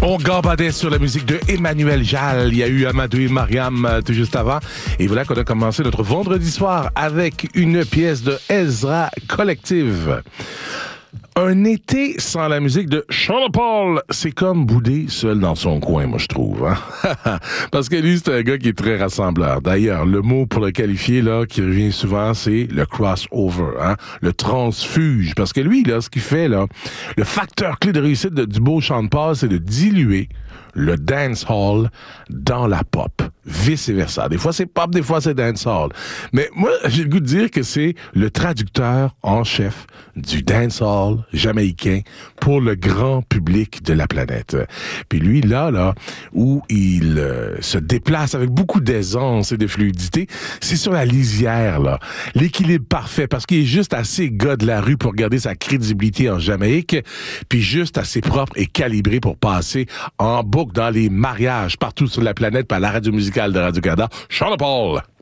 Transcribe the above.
On gambadait sur la musique de Emmanuel Jal. Il y a eu Amadou et Mariam tout juste avant. Et voilà qu'on a commencé notre vendredi soir avec une pièce de Ezra Collective. Un été sans la musique de Sean Paul, c'est comme bouder seul dans son coin, moi je trouve. Hein? Parce que lui, c'est un gars qui est très rassembleur. D'ailleurs, le mot pour le qualifier, là, qui revient souvent, c'est le crossover, hein? Le transfuge. Parce que lui, là, ce qu'il fait, là, le facteur clé de réussite du beau Sean Paul, c'est de diluer le dancehall dans la pop. Vice-versa. Des fois, c'est pop, des fois, c'est dancehall. Mais moi, j'ai le goût de dire que c'est le traducteur en chef du dancehall jamaïcain pour le grand public de la planète. Puis lui, là, où il se déplace avec beaucoup d'aisance et de fluidité, c'est sur la lisière, là. L'équilibre parfait, parce qu'il est juste assez gars de la rue pour garder sa crédibilité en Jamaïque, puis juste assez propre et calibré pour passer en boucle dans les mariages partout sur la planète par la radio musicale de Radio-Canada. Sean Paul!